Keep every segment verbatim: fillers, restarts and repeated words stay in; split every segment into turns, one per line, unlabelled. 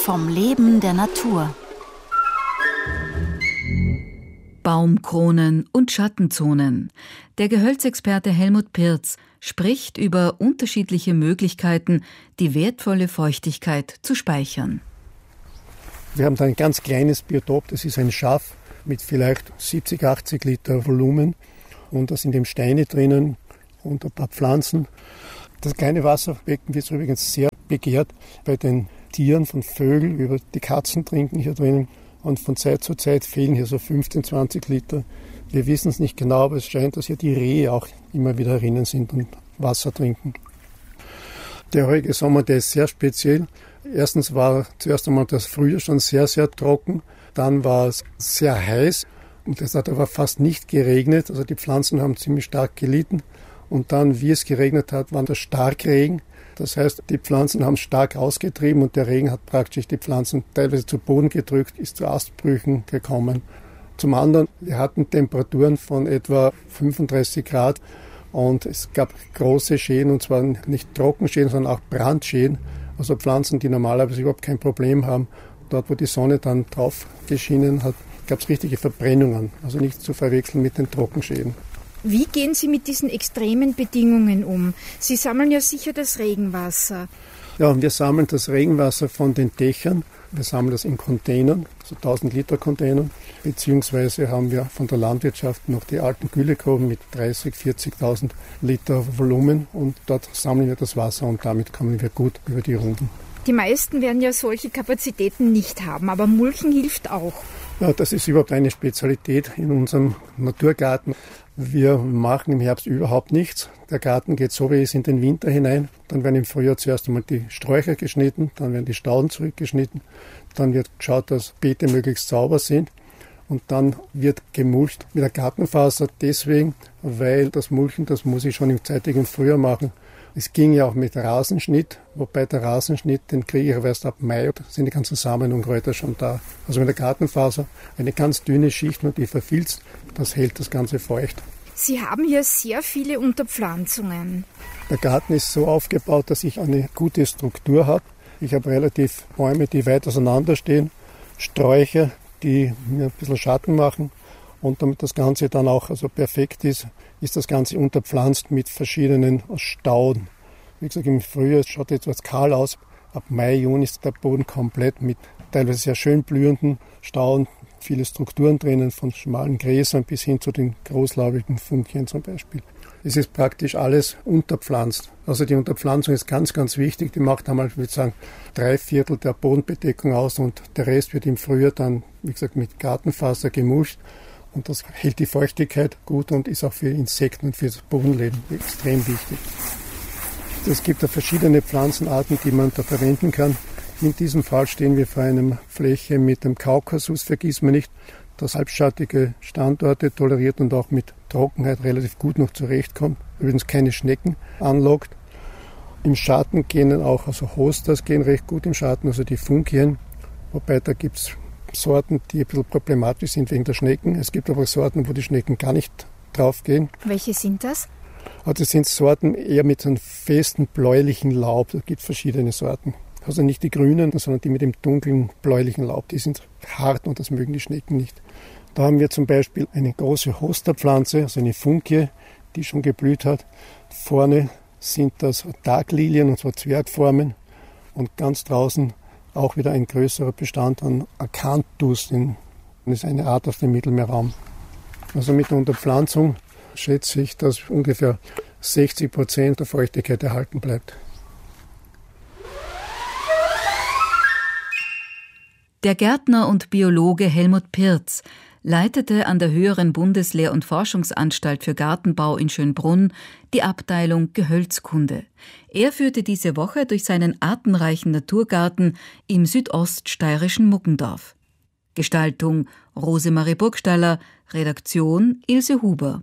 vom Leben der Natur.
Baumkronen und Schattenzonen. Der Gehölzexperte Helmut Pirz spricht über unterschiedliche Möglichkeiten, die wertvolle Feuchtigkeit zu speichern.
Wir haben da ein ganz kleines Biotop, das ist ein Schaf mit vielleicht siebzig, achtzig Liter Volumen. Und da sind eben Steine drinnen und ein paar Pflanzen. Das kleine Wasserbecken wird übrigens sehr begehrt bei den Tieren, von Vögeln über die Katzen trinken hier drinnen. Und von Zeit zu Zeit fehlen hier so fünfzehn, zwanzig Liter. Wir wissen es nicht genau, aber es scheint, dass hier die Rehe auch immer wieder drinnen sind und Wasser trinken. Der heutige Sommer, der ist sehr speziell. Erstens war zuerst einmal das Frühjahr schon sehr, sehr trocken. Dann war es sehr heiß und es hat aber fast nicht geregnet. Also die Pflanzen haben ziemlich stark gelitten. Und dann, wie es geregnet hat, war der Starkregen. Das heißt, die Pflanzen haben stark ausgetrieben und der Regen hat praktisch die Pflanzen teilweise zu Boden gedrückt, ist zu Astbrüchen gekommen. Zum anderen, wir hatten Temperaturen von etwa fünfunddreißig Grad und es gab große Schäden, und zwar nicht Trockenschäden, sondern auch Brandschäden. Also Pflanzen, die normalerweise überhaupt kein Problem haben. Dort, wo die Sonne dann drauf geschienen hat, gab es richtige Verbrennungen. Also nicht zu verwechseln mit den Trockenschäden.
Wie gehen Sie mit diesen extremen Bedingungen um? Sie sammeln ja sicher das Regenwasser.
Ja, und wir sammeln das Regenwasser von den Dächern. Wir sammeln das in Containern, so tausend Liter Containern. Beziehungsweise haben wir von der Landwirtschaft noch die alten Kühlegruben mit dreißig, vierzigtausend Liter Volumen. Und dort sammeln wir das Wasser und damit kommen wir gut über die Runden.
Die meisten werden ja solche Kapazitäten nicht haben, aber Mulchen hilft auch.
Ja, das ist überhaupt eine Spezialität in unserem Naturgarten. Wir machen im Herbst überhaupt nichts. Der Garten geht so, wie es in den Winter hinein. Dann werden im Frühjahr zuerst einmal die Sträucher geschnitten, dann werden die Stauden zurückgeschnitten. Dann wird geschaut, dass Beete möglichst sauber sind. Und dann wird gemulcht mit der Gartenfaser deswegen, weil das Mulchen, das muss ich schon im zeitigen Frühjahr machen. Es ging ja auch mit Rasenschnitt, wobei der Rasenschnitt, den kriege ich erst ab Mai, da sind die ganzen Samen und Kräuter schon da. Also mit der Gartenfaser eine ganz dünne Schicht, nur die verfilzt, das hält das Ganze feucht.
Sie haben hier sehr viele Unterpflanzungen. Der
Garten ist so aufgebaut, dass ich eine gute Struktur habe. Ich habe relativ Bäume, die weit auseinander stehen, Sträucher, die mir ein bisschen Schatten machen. Und damit das Ganze dann auch also perfekt ist, ist das Ganze unterpflanzt mit verschiedenen Stauden. Wie gesagt, im Frühjahr schaut etwas kahl aus. Ab Mai, Juni ist der Boden komplett mit teilweise sehr schön blühenden Stauden, viele Strukturen drinnen, von schmalen Gräsern bis hin zu den großlaubigen Funkien zum Beispiel. Es ist praktisch alles unterpflanzt. Also die Unterpflanzung ist ganz, ganz wichtig. Die macht einmal, ich würde sagen, drei Viertel der Bodenbedeckung aus und der Rest wird im Frühjahr dann, wie gesagt, mit Gartenfaser gemulcht. Und das hält die Feuchtigkeit gut und ist auch für Insekten und für das Bodenleben extrem wichtig. Es gibt da verschiedene Pflanzenarten, die man da verwenden kann. In diesem Fall stehen wir vor einer Fläche mit dem Kaukasus, vergiss mir nicht, das halbschattige Standorte toleriert und auch mit Trockenheit relativ gut noch zurechtkommt. Übrigens keine Schnecken anlockt. Im Schatten gehen auch, also Hostas gehen recht gut im Schatten, also die Funkien, wobei da gibt es Sorten, die ein bisschen problematisch sind wegen der Schnecken. Es gibt aber Sorten, wo die Schnecken gar nicht draufgehen.
Welche sind das?
Also das sind Sorten eher mit einem festen bläulichen Laub. Es gibt verschiedene Sorten. Also nicht die grünen, sondern die mit dem dunklen bläulichen Laub. Die sind hart und das mögen die Schnecken nicht. Da haben wir zum Beispiel eine große Hosterpflanze, also eine Funkie, die schon geblüht hat. Vorne sind das Taglilien, und zwar Zwergformen. Und ganz draußen auch wieder ein größerer Bestand an Acanthus. Das ist eine Art aus dem Mittelmeerraum. Also mit der Unterpflanzung schätze ich, dass ungefähr sechzig Prozent der Feuchtigkeit erhalten bleibt.
Der Gärtner und Biologe Helmut Pirz leitete an der Höheren Bundeslehr- und Forschungsanstalt für Gartenbau in Schönbrunn die Abteilung Gehölzkunde. Er führte diese Woche durch seinen artenreichen Naturgarten im südoststeirischen Muggendorf. Gestaltung Rosemarie Burgstaller, Redaktion Ilse Huber.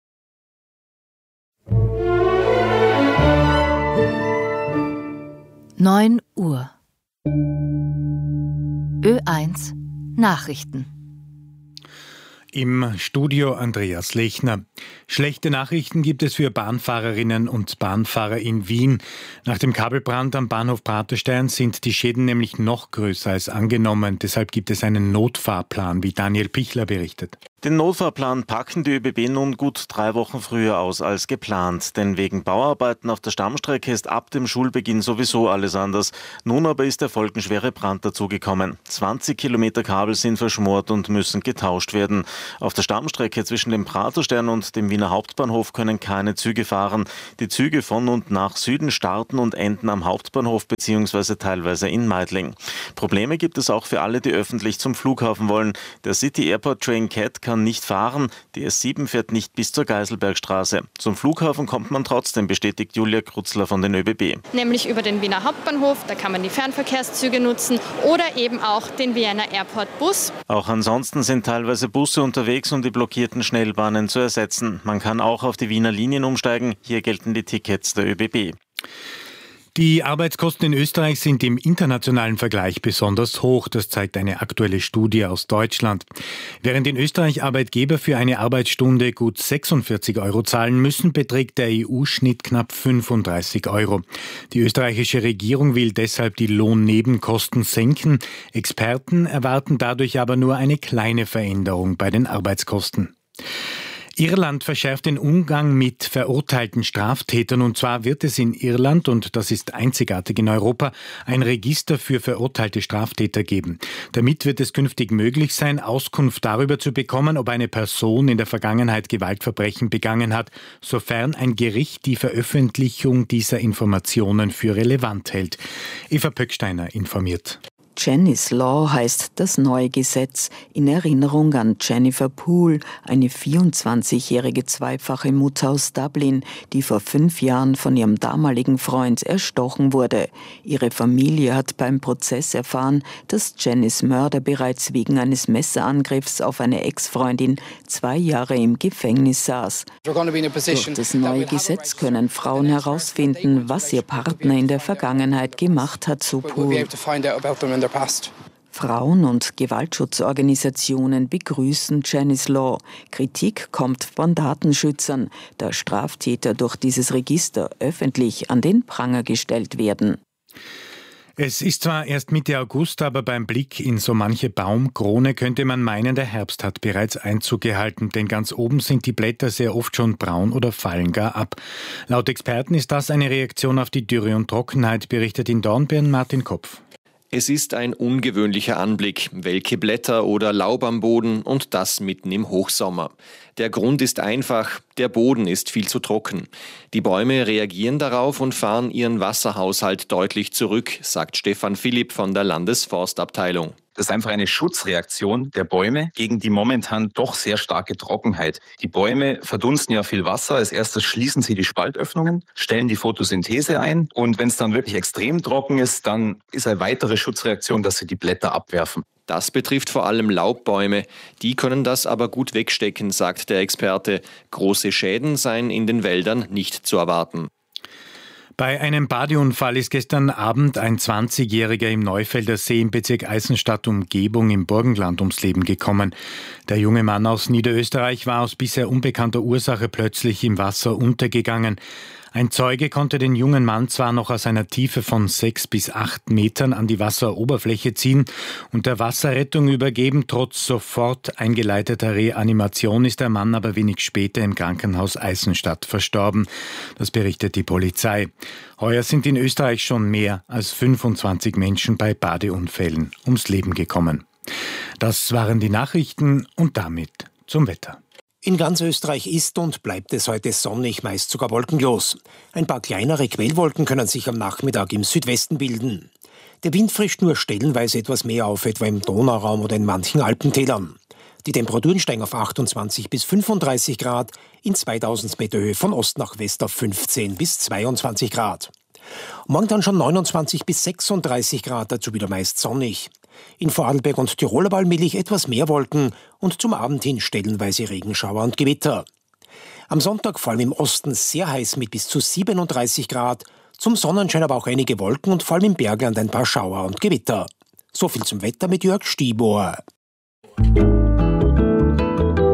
neun Uhr. Ö eins Nachrichten.
Im Studio Andreas Lechner. Schlechte Nachrichten gibt es für Bahnfahrerinnen und Bahnfahrer in Wien. Nach dem Kabelbrand am Bahnhof Praterstein sind die Schäden nämlich noch größer als angenommen. Deshalb gibt es einen Notfahrplan, wie Daniel Pichler berichtet.
Den Notfahrplan packen die ÖBB nun gut drei Wochen früher aus als geplant. Denn wegen Bauarbeiten auf der Stammstrecke ist ab dem Schulbeginn sowieso alles anders. Nun aber ist der folgenschwere Brand dazugekommen. zwanzig Kilometer Kabel sind verschmort und müssen getauscht werden. Auf der Stammstrecke zwischen dem Praterstern und dem Wiener Hauptbahnhof können keine Züge fahren. Die Züge von und nach Süden starten und enden am Hauptbahnhof bzw. teilweise in Meidling. Probleme gibt es auch für alle, die öffentlich zum Flughafen wollen. Der City Airport Train Cat kann nicht fahren. Die S sieben fährt nicht bis zur Geiselbergstraße. Zum Flughafen kommt man trotzdem, bestätigt Julia Krutzler von den ÖBB.
Nämlich über den Wiener Hauptbahnhof, da kann man die Fernverkehrszüge nutzen oder eben auch den Vienna Airport Bus.
Auch ansonsten sind teilweise Busse unterwegs, um die blockierten Schnellbahnen zu ersetzen. Man kann auch auf die Wiener Linien umsteigen. Hier gelten die Tickets der ÖBB.
Die Arbeitskosten in Österreich sind im internationalen Vergleich besonders hoch. Das zeigt eine aktuelle Studie aus Deutschland. Während in Österreich Arbeitgeber für eine Arbeitsstunde gut sechsundvierzig Euro zahlen müssen, beträgt der E U-Schnitt knapp fünfunddreißig Euro. Die österreichische Regierung will deshalb die Lohnnebenkosten senken. Experten erwarten dadurch aber nur eine kleine Veränderung bei den Arbeitskosten. Irland verschärft den Umgang mit verurteilten Straftätern, und zwar wird es in Irland, und das ist einzigartig in Europa, ein Register für verurteilte Straftäter geben. Damit wird es künftig möglich sein, Auskunft darüber zu bekommen, ob eine Person in der Vergangenheit Gewaltverbrechen begangen hat, sofern ein Gericht die Veröffentlichung dieser Informationen für relevant hält. Eva Pöcksteiner informiert.
Jenny's Law heißt das neue Gesetz in Erinnerung an Jennifer Poole, eine vierundzwanzigjährige zweifache Mutter aus Dublin, die vor fünf Jahren von ihrem damaligen Freund erstochen wurde. Ihre Familie hat beim Prozess erfahren, dass Jennys Mörder bereits wegen eines Messerangriffs auf eine Ex-Freundin zwei Jahre im Gefängnis saß. Durch das neue Gesetz können Frauen herausfinden, was ihr Partner in der Vergangenheit gemacht hat, so Poole. Frauen- und Gewaltschutzorganisationen begrüßen Jenny's Law. Kritik kommt von Datenschützern, da Straftäter durch dieses Register öffentlich an den Pranger gestellt werden.
Es ist zwar erst Mitte August, aber beim Blick in so manche Baumkrone könnte man meinen, der Herbst hat bereits Einzug gehalten, denn ganz oben sind die Blätter sehr oft schon braun oder fallen gar ab. Laut Experten ist das eine Reaktion auf die Dürre und Trockenheit, berichtet in Dornbirn Martin Kopf.
Es ist ein ungewöhnlicher Anblick, welke Blätter oder Laub am Boden, und das mitten im Hochsommer. Der Grund ist einfach, der Boden ist viel zu trocken. Die Bäume reagieren darauf und fahren ihren Wasserhaushalt deutlich zurück, sagt Stefan Philipp von der Landesforstabteilung.
Das ist einfach eine Schutzreaktion der Bäume gegen die momentan doch sehr starke Trockenheit. Die Bäume verdunsten ja viel Wasser. Als erstes schließen sie die Spaltöffnungen, stellen die Photosynthese ein. Und wenn es dann wirklich extrem trocken ist, dann ist eine weitere Schutzreaktion, dass sie die Blätter abwerfen.
Das betrifft vor allem Laubbäume. Die können das aber gut wegstecken, sagt der Experte. Große Schäden seien in den Wäldern nicht zu erwarten.
Bei einem Badeunfall ist gestern Abend ein zwanzigjähriger im Neufelder See im Bezirk Eisenstadt-Umgebung im Burgenland ums Leben gekommen. Der junge Mann aus Niederösterreich war aus bisher unbekannter Ursache plötzlich im Wasser untergegangen. Ein Zeuge konnte den jungen Mann zwar noch aus einer Tiefe von sechs bis acht Metern an die Wasseroberfläche ziehen und der Wasserrettung übergeben. Trotz sofort eingeleiteter Reanimation ist der Mann aber wenig später im Krankenhaus Eisenstadt verstorben. Das berichtet die Polizei. Heuer sind in Österreich schon mehr als fünfundzwanzig Menschen bei Badeunfällen ums Leben gekommen. Das waren die Nachrichten und damit zum Wetter.
In ganz Österreich ist und bleibt es heute sonnig, meist sogar wolkenlos. Ein paar kleinere Quellwolken können sich am Nachmittag im Südwesten bilden. Der Wind frischt nur stellenweise etwas mehr auf, etwa im Donauraum oder in manchen Alpentälern. Die Temperaturen steigen auf achtundzwanzig bis fünfunddreißig Grad, in zweitausend Meter Höhe von Ost nach West auf fünfzehn bis zweiundzwanzig Grad. Morgen dann schon neunundzwanzig bis sechsunddreißig Grad, dazu wieder meist sonnig. In Vorarlberg und Tiroler allmählich etwas mehr Wolken und zum Abend hin stellenweise Regenschauer und Gewitter. Am Sonntag vor allem im Osten sehr heiß mit bis zu siebenunddreißig Grad, zum Sonnenschein aber auch einige Wolken und vor allem im Bergland ein paar Schauer und Gewitter. So viel zum Wetter mit Jörg Stiebohr.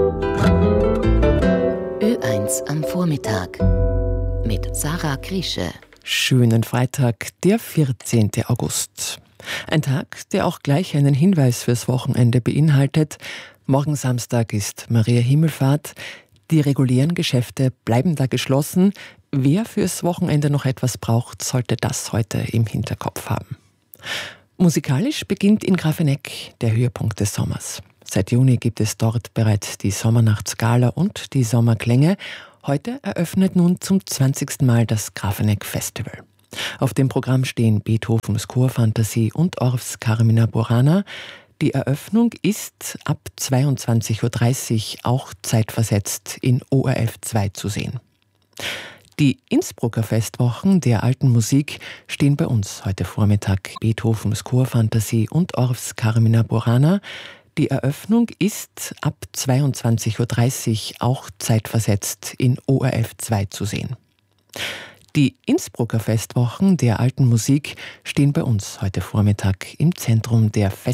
Lanz am Vormittag mit Sarah Krische.
Schönen Freitag, der vierzehnten August. Ein Tag, der auch gleich einen Hinweis fürs Wochenende beinhaltet. Morgen Samstag ist Maria Himmelfahrt. Die regulären Geschäfte bleiben da geschlossen. Wer fürs Wochenende noch etwas braucht, sollte das heute im Hinterkopf haben. Musikalisch beginnt in Grafeneck der Höhepunkt des Sommers. Seit Juni gibt es dort bereits die Sommernachtsgala und die Sommerklänge. Heute eröffnet nun zum zwanzigsten Mal das Grafeneck Festival. Auf dem Programm stehen Beethovens Kurphantasie und Orffs Carmina Burana. Die Eröffnung ist ab zweiundzwanzig Uhr dreißig auch zeitversetzt in O R F zwei zu sehen. Die Innsbrucker Festwochen der alten Musik stehen bei uns heute Vormittag. Beethovens Kurphantasie und Orffs Carmina Burana. Die Eröffnung ist ab zweiundzwanzig Uhr dreißig auch zeitversetzt in O R F zwei zu sehen. Die Innsbrucker Festwochen der alten Musik stehen bei uns heute Vormittag im Zentrum der Fest